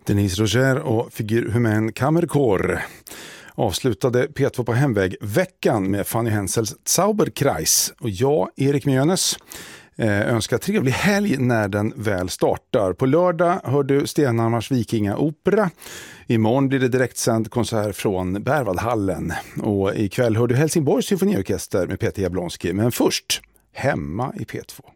Denise Roger och Figur Humain Kammerchor avslutade P2 på hemväg veckan med Fanny Hensels Zauberkreis. Och jag, Erik Mjönes, önskar trevlig helg när den väl startar. På lördag hör du Stenhammars Vikingaopera. Imorgon blir det direktsänd konsert från Berwaldhallen. Och ikväll hör du Helsingborgs symfoniorkester med Peter Jablonski. Men först, hemma i P2.